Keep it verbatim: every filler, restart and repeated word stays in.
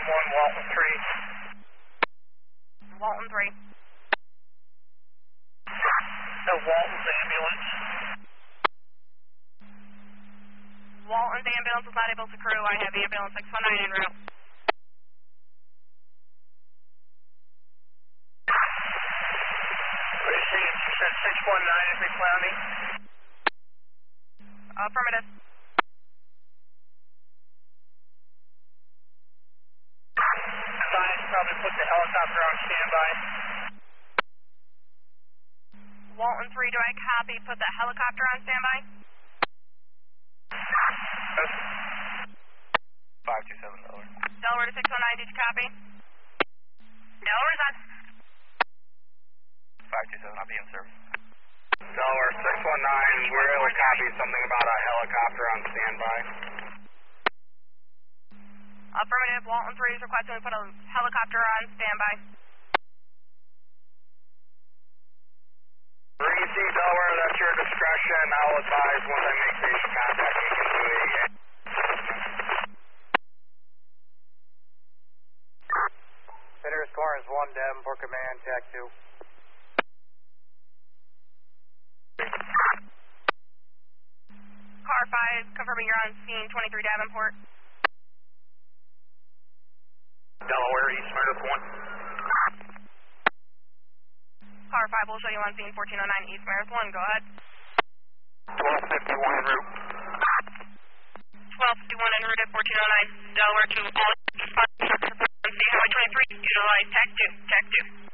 one, Walton three. Walton three. No, Walton's ambulance. Walton's ambulance is not able to crew. I have ambulance six one nine en route. Received. You said six one nine is replanning? Affirmative. Advise probably put the helicopter on standby. Walton three, do I copy? Put the helicopter on standby? five two seven Delaware. Delaware to six one nine, did you copy? Delaware's on. five two seven, I'll be in service. Delaware six one nine, we're able to copy something about a helicopter on standby. Affirmative, Walton three is requesting we put a helicopter on standby. Receive Delaware, that's your discretion. I'll advise once I make station contact, you can do it again. Center score is one, Davenport Command, T A C two. Car five, confirming you're on scene twenty-three Davenport. Delaware, East Meredith one. Car five will show you on scene fourteen oh nine East Meredith one, go ahead. twelve fifty-one en route. twelve fifty-one en route at fourteen oh nine, Delaware to all Highway twenty-three, utilize T A C two, T A C two.